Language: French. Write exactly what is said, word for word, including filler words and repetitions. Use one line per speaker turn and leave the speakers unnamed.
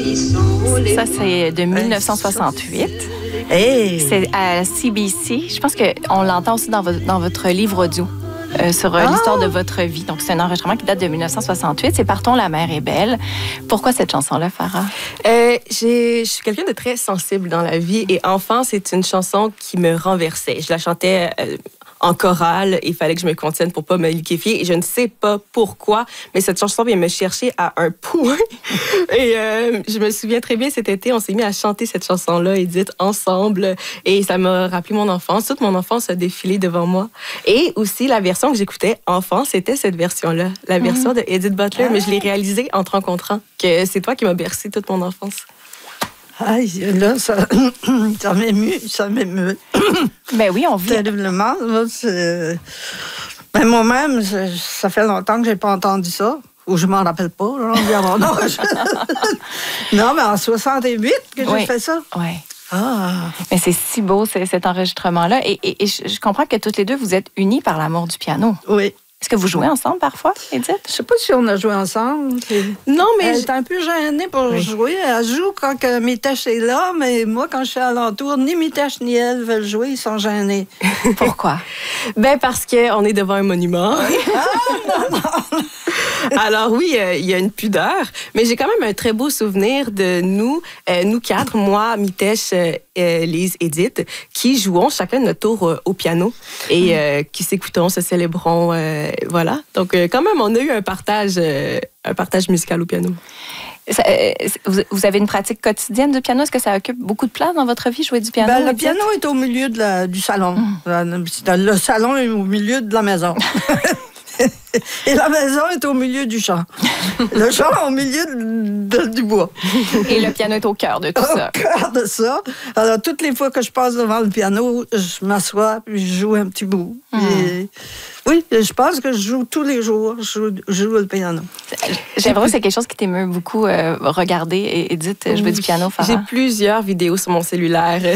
Ça, c'est de mille neuf cent soixante-huit.
Hey.
C'est à C B C. Je pense qu'on l'entend aussi dans, vo- dans votre livre audio. Euh, sur euh,
Ah.
l'histoire de votre vie. Donc, c'est un enregistrement qui date de mille neuf cent soixante-huit. C'est Partons, la mer est belle. Pourquoi cette chanson-là, Farah?
Euh, j'ai- je suis quelqu'un de très sensible dans la vie et enfant, c'est une chanson qui me renversait. Je la chantais euh, en chorale et il fallait que je me contienne pour pas me liquéfier. Et je ne sais pas pourquoi, mais cette chanson vient me chercher à un point. Et euh, je me souviens très bien, cet été, on s'est mis à chanter cette chanson-là, Edith, ensemble. Et ça m'a rappelé mon enfance. Toute mon enfance a défilé devant moi. Et aussi, la version que j'écoutais enfant, c'était cette version-là. La version de Edith Butler. Mais je l'ai réalisée en te rencontrant, que c'est toi qui m'as bercé toute mon enfance.
Aïe, là, ça, ça m'émue, ça m'émeut.
Ben oui, on vit.
Terriblement. Là, c'est... Ben, moi-même, ça, ça fait longtemps que j'ai pas entendu ça. Ou je m'en rappelle pas, là, on dit à mon âge. Non, mais en soixante-huit que j'ai
Oui.
fait ça.
Oui.
Ah.
Mais c'est si beau, c'est- cet enregistrement-là. Et, et- et je je comprends que toutes les deux, vous êtes unis par l'amour du piano.
Oui.
Est-ce que vous jouez ensemble parfois, Edith?
Je sais pas si on a joué ensemble. C'est-
Non, mais
Elle
je-
est un peu gênée pour
Oui.
jouer. Elle joue quand que Mitache est là, mais moi, quand je suis alentour, ni Mitache ni elle veulent jouer, ils sont gênés.
Pourquoi?
ben parce qu'on est devant un monument. Alors oui, euh, il y a une pudeur, mais j'ai quand même un très beau souvenir de nous, euh, nous quatre, moi, Mitesh, euh, euh, Lise, Edith, qui jouons chacun notre tour euh, au piano et euh, qui s'écoutons, se célébrons, euh, voilà. Donc euh, quand même, on a eu un partage, euh, un partage musical au piano.
Ça, euh, vous, vous avez une pratique quotidienne du piano? Est-ce que ça occupe beaucoup de place dans votre vie, jouer du piano?
Ben, le
Edith?
piano est au milieu de la- du salon. Le salon est au milieu de la maison. Et la maison est au milieu du champ. Le champ au milieu de- de- du bois.
Et le piano est au cœur de tout ça.
Au cœur de ça. Alors, toutes les fois que je passe devant le piano, je m'assois puis je joue un petit bout. Puis, oui, je pense que je joue tous les jours. Je joue, je joue le piano.
J'ai l'impression que c'est quelque chose qui t'émeut beaucoup, euh, regarder et Edith jouer du piano, Farah.
J'ai plusieurs vidéos sur mon cellulaire